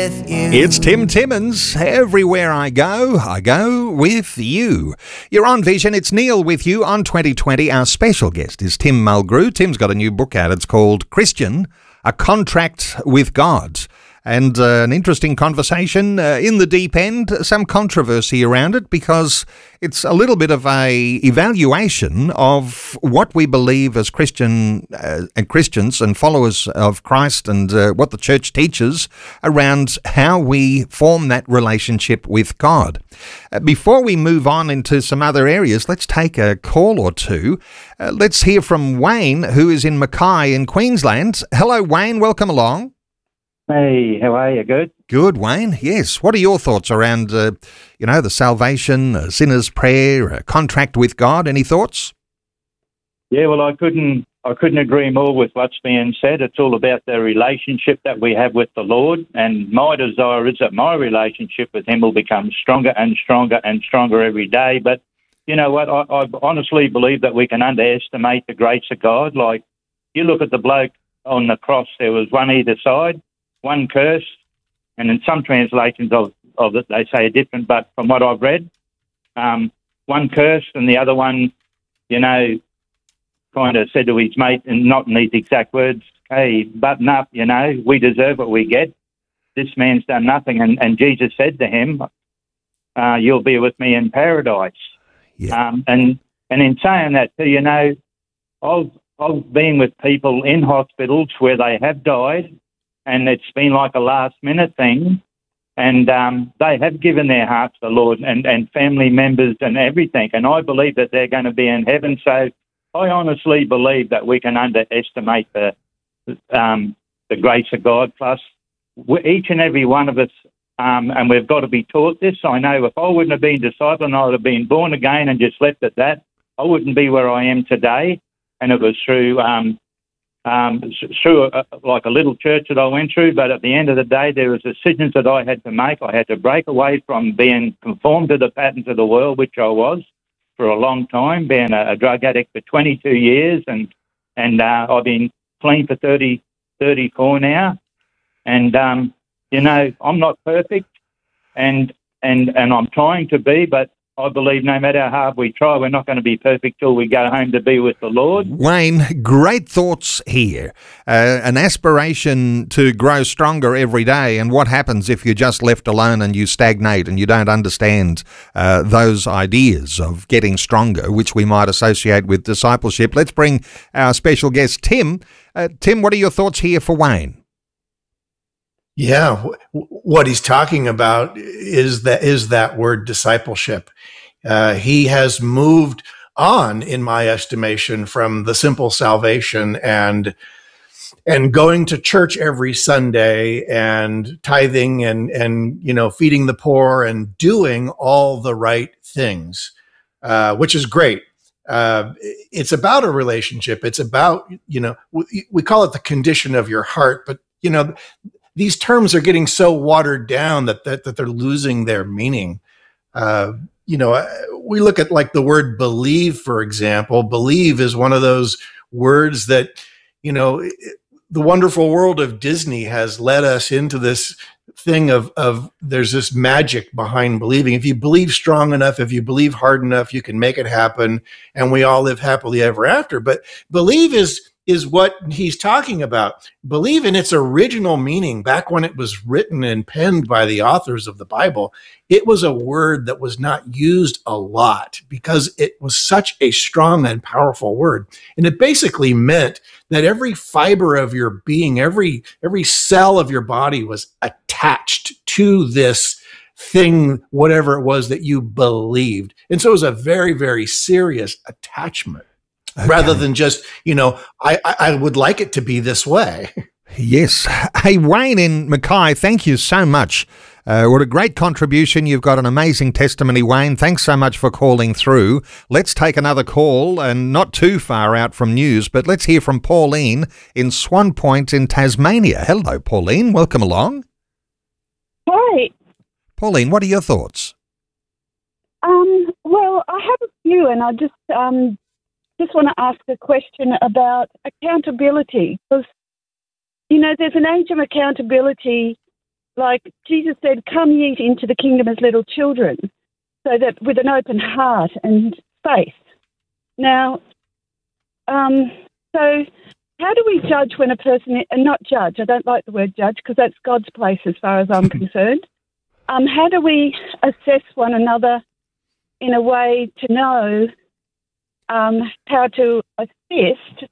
with you. It's Tim Timmins. Everywhere I go with you. You're on Vision. It's Neil with you on 2020. Our special guest is Tim Mulgrew. Tim's got a new book out. It's called Christian, A Contract with God. And an interesting conversation in the deep end, some controversy around it because it's a little bit of a evaluation of what we believe as Christians and followers of Christ and what the church teaches around how we form that relationship with God. Before we move on into some other areas, let's take a call or two. Let's hear from Wayne, who is in Mackay in Queensland. Hello, Wayne. Welcome along. Hey, how are you? Good? Good, Wayne. Yes. What are your thoughts around, the salvation, sinner's prayer, a contract with God? Any thoughts? Yeah, well, I couldn't agree more with what's being said. It's all about the relationship that we have with the Lord, and my desire is that my relationship with Him will become stronger and stronger and stronger every day. But you know what? I honestly believe that we can underestimate the grace of God. Like, you look at the bloke on the cross, there was one either side. One curse, and in some translations of it, they say different, but from what I've read, one cursed and the other one, kind of said to his mate, and not in these exact words, hey, button up, we deserve what we get. This man's done nothing. And Jesus said to him, you'll be with me in paradise. Yeah. And in saying that, I've been with people in hospitals where they have died, and it's been like a last-minute thing, and they have given their hearts to the Lord and family members and everything, and I believe that they're going to be in heaven. So I honestly believe that we can underestimate the grace of God. Plus, each and every one of us, and we've got to be taught this. I know if I wouldn't have been discipled and I would have been born again and just left at that, I wouldn't be where I am today, and it was through like a little church that I went through, but at the end of the day, there was decisions that I had to make. I had to break away from being conformed to the patterns of the world, which I was for a long time, being a drug addict for 22 years, and I've been clean for 34 now, and I'm not perfect, and I'm trying to be, but I believe no matter how hard we try, we're not going to be perfect till we go home to be with the Lord. Wayne, great thoughts here. An aspiration to grow stronger every day. And what happens if you're just left alone and you stagnate and you don't understand those ideas of getting stronger, which we might associate with discipleship? Let's bring our special guest, Tim. Tim, what are your thoughts here for Wayne? Yeah, what he's talking about is that word discipleship. He has moved on, in my estimation, from the simple salvation and going to church every Sunday and tithing and feeding the poor and doing all the right things, which is great. It's about a relationship. It's about, we call it the condition of your heart, but these terms are getting so watered down that they're losing their meaning. We look at like the word believe, for example. Believe is one of those words that, the wonderful world of Disney has led us into this thing of there's this magic behind believing. If you believe strong enough, if you believe hard enough, you can make it happen, and we all live happily ever after. But believe is what he's talking about. Believe in its original meaning, back when it was written and penned by the authors of the Bible, it was a word that was not used a lot because it was such a strong and powerful word. And it basically meant that every fiber of your being, every cell of your body was attached to this thing, whatever it was that you believed. And so it was a very, very serious attachment. Okay. Rather than just, I would like it to be this way. Yes. Hey, Wayne in Mackay, thank you so much. What a great contribution. You've got an amazing testimony, Wayne. Thanks so much for calling through. Let's take another call, and not too far out from news, but let's hear from Pauline in Swan Point in Tasmania. Hello, Pauline. Welcome along. Hi. Pauline, what are your thoughts? Well, I have a few, and I just want to ask a question about accountability, because, there's an age of accountability like Jesus said, come ye into the kingdom as little children, so that with an open heart and faith. Now, so how do we judge when a person, and not judge, I don't like the word judge because that's God's place as far as I'm concerned. How do we assess one another in a way to know how to assist?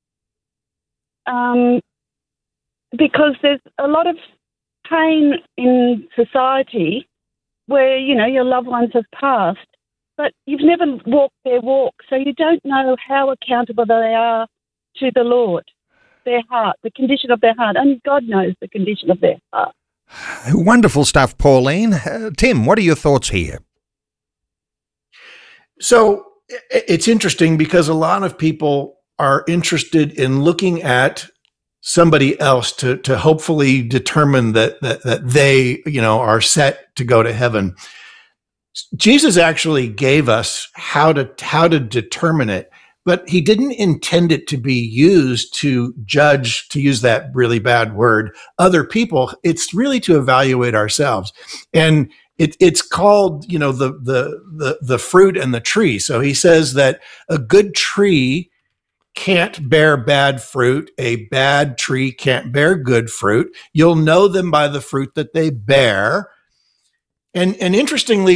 Because there's a lot of pain in society where, you know, your loved ones have passed, but you've never walked their walk, so you don't know how accountable they are to the Lord, their heart, the condition of their heart. Only God knows the condition of their heart. Wonderful stuff, Pauline. Tim, what are your thoughts here? So it's interesting because a lot of people are interested in looking at somebody else to hopefully determine that they, you know, are set to go to heaven. Jesus actually gave us how to determine it, but he didn't intend it to be used to judge, to use that really bad word, other people. It's really to evaluate ourselves. And it's called, you know, the fruit and the tree. So he says that a good tree can't bear bad fruit. A bad tree can't bear good fruit. You'll know them by the fruit that they bear. And interestingly,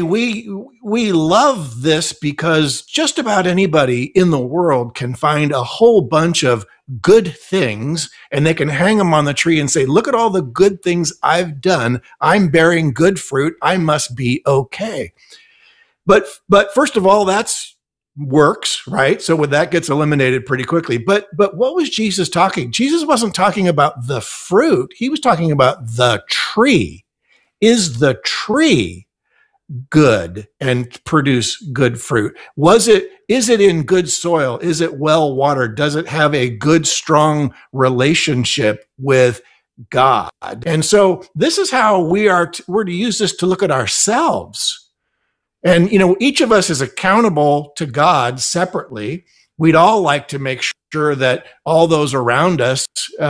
we love this because just about anybody in the world can find a whole bunch of good things and they can hang them on the tree and say, look at all the good things I've done. I'm bearing good fruit. I must be okay. But first of all, that's works, right? So that gets eliminated pretty quickly. But what was Jesus talking? Jesus wasn't talking about the fruit. He was talking about the tree. Is the tree good and produce good fruit? Is it in good soil? Is it well watered? Does it have a good, strong relationship with God? And so this is how we're to use this to look at ourselves. And, you know, each of us is accountable to God separately. We'd all like to make sure that all those around us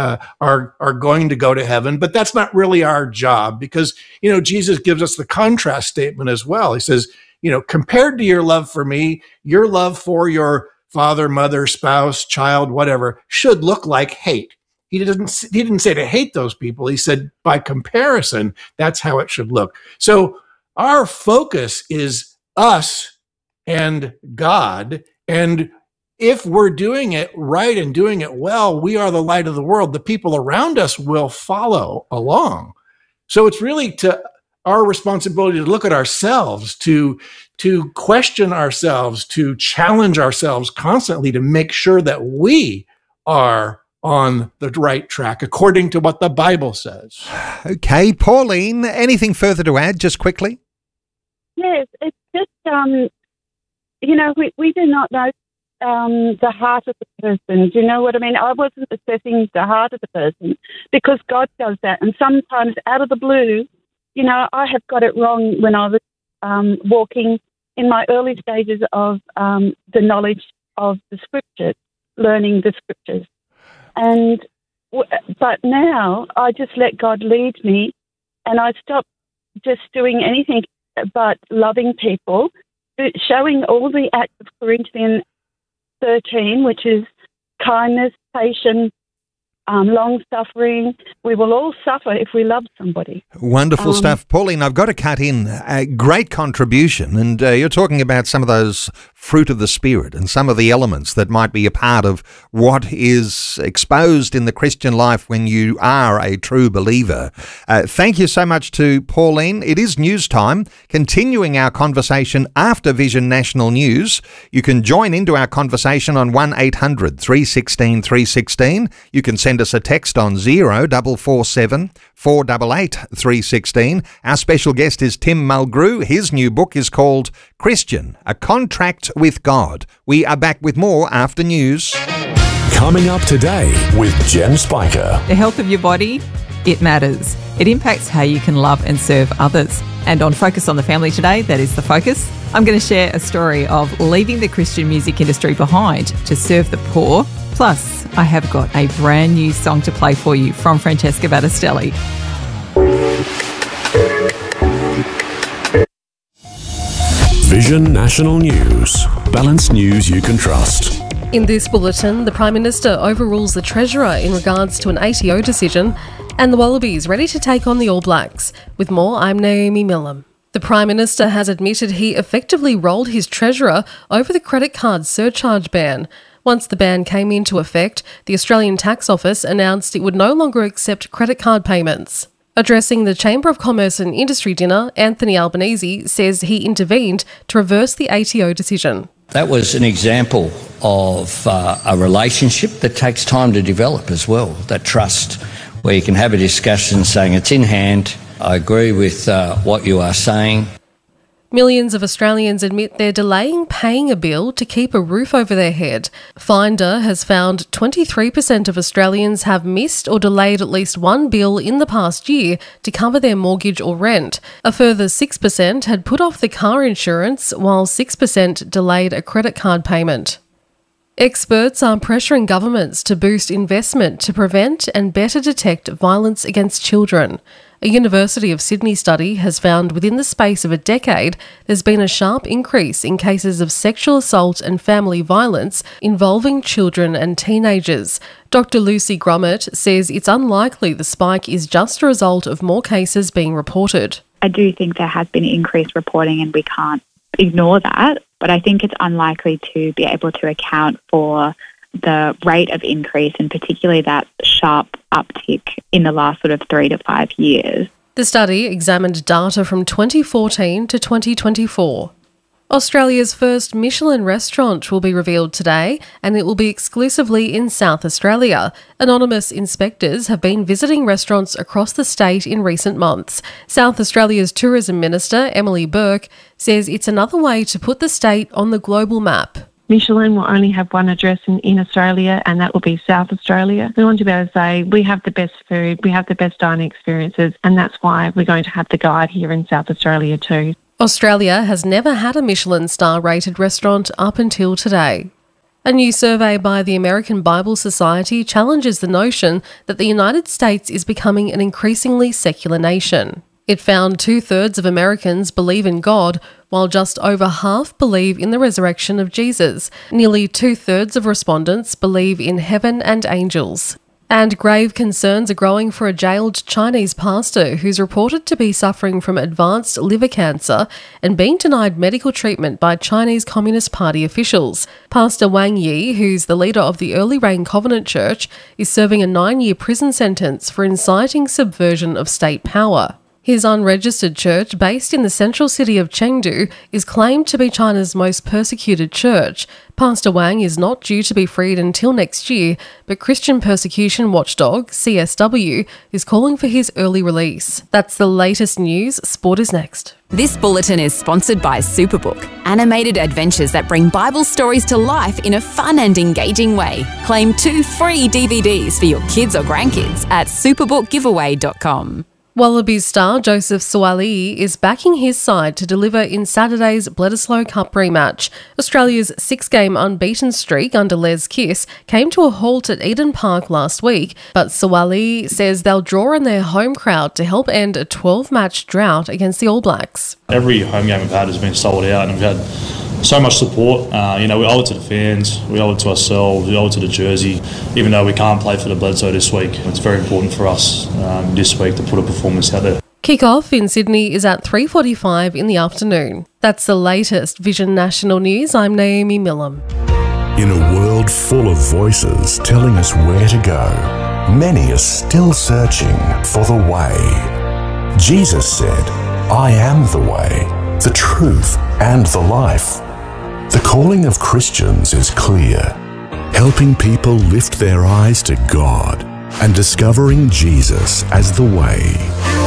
are going to go to heaven, but that's not really our job because, you know, Jesus gives us the contrast statement as well. He says, you know, compared to your love for me, your love for your father, mother, spouse, child, whatever, should look like hate. He didn't say to hate those people. He said by comparison, that's how it should look. So our focus is us and God, and if we're doing it right and doing it well, we are the light of the world. The people around us will follow along. So it's really to our responsibility to look at ourselves, to question ourselves, to challenge ourselves constantly to make sure that we are on the right track according to what the Bible says. Okay, Pauline, anything further to add just quickly? Yes, it's just, you know, we do not know the heart of the person. Do you know what I mean? I wasn't assessing the heart of the person because God does that. And sometimes out of the blue, you know, I have got it wrong when I was walking in my early stages of the knowledge of the scriptures, learning the scriptures. But now I just let God lead me and I stop just doing anything but loving people, showing all the acts of Corinthians 13, which is kindness, patience, long-suffering. We will all suffer if we love somebody. Wonderful stuff. Pauline, I've got to cut in. A great contribution, and you're talking about some of those fruit of the Spirit and some of the elements that might be a part of what is exposed in the Christian life when you are a true believer. Thank you so much to Pauline. It is news time, continuing our conversation after Vision National News. You can join into our conversation on 1800 316 316. You can send us a text on 0447 488 316. Our special guest is Tim Mulgrew. His new book is called Christian, A Contract with God. We are back with more after news. Coming up today with Jen Spiker. The health of your body, it matters. It impacts how you can love and serve others. And on Focus on the Family today, that is the focus, I'm going to share a story of leaving the Christian music industry behind to serve the poor. Plus, I have got a brand new song to play for you from Francesca Battistelli. Vision National News. Balanced news you can trust. In this bulletin, the Prime Minister overrules the Treasurer in regards to an ATO decision, and the Wallabies ready to take on the All Blacks. With more, I'm Naomi Millam. The Prime Minister has admitted he effectively rolled his Treasurer over the credit card surcharge ban. Once the ban came into effect, the Australian Tax Office announced it would no longer accept credit card payments. Addressing the Chamber of Commerce and Industry dinner, Anthony Albanese says he intervened to reverse the ATO decision. That was an example of a relationship that takes time to develop as well, that trust, where you can have a discussion saying it's in hand, I agree with what you are saying. Millions of Australians admit they're delaying paying a bill to keep a roof over their head. Finder has found 23% of Australians have missed or delayed at least one bill in the past year to cover their mortgage or rent. A further 6% had put off the car insurance, while 6% delayed a credit card payment. Experts are pressuring governments to boost investment to prevent and better detect violence against children. A University of Sydney study has found within the space of a decade there's been a sharp increase in cases of sexual assault and family violence involving children and teenagers. Dr. Lucy Grummet says it's unlikely the spike is just a result of more cases being reported. I do think there has been increased reporting and we can't ignore that, but I think it's unlikely to be able to account for the rate of increase and particularly that sharp uptick in the last sort of 3 to 5 years. The study examined data from 2014 to 2024. Australia's first Michelin restaurant will be revealed today, and it will be exclusively in South Australia. Anonymous inspectors have been visiting restaurants across the state in recent months. South Australia's Tourism Minister, Emily Burke, says it's another way to put the state on the global map. Michelin will only have one address in Australia, and that will be South Australia. We want to be able to say we have the best food, we have the best dining experiences, and that's why we're going to have the guide here in South Australia too. Australia has never had a Michelin star-rated restaurant up until today. A new survey by the American Bible Society challenges the notion that the United States is becoming an increasingly secular nation. It found 2/3 of Americans believe in God, while just over half believe in the resurrection of Jesus. Nearly 2/3 of respondents believe in heaven and angels. And grave concerns are growing for a jailed Chinese pastor who's reported to be suffering from advanced liver cancer and being denied medical treatment by Chinese Communist Party officials. Pastor Wang Yi, who's the leader of the Early Rain Covenant Church, is serving a 9-year prison sentence for inciting subversion of state power. His unregistered church, based in the central city of Chengdu, is claimed to be China's most persecuted church. Pastor Wang is not due to be freed until next year, but Christian persecution watchdog, CSW, is calling for his early release. That's the latest news. Sport is next. This bulletin is sponsored by Superbook, animated adventures that bring Bible stories to life in a fun and engaging way. Claim 2 free DVDs for your kids or grandkids at superbookgiveaway.com. Wallabies star Joseph Suaalii is backing his side to deliver in Saturday's Bledisloe Cup rematch. Australia's 6-game unbeaten streak under Les Kiss came to a halt at Eden Park last week, but Suaalii says they'll draw in their home crowd to help end a 12-match drought against the All Blacks. Every home game we've had has been sold out, and we've had so much support. We owe it to the fans, we owe it to ourselves, we owe it to the jersey. Even though we can't play for the Bledisloe this week, it's very important for us this week to put a performance out there. Kick-off in Sydney is at 3:45 in the afternoon. That's the latest Vision National News. I'm Naomi Millam. In a world full of voices telling us where to go, many are still searching for the way. Jesus said, "I am the way, the truth, and the life." The calling of Christians is clear, helping people lift their eyes to God and discovering Jesus as the way.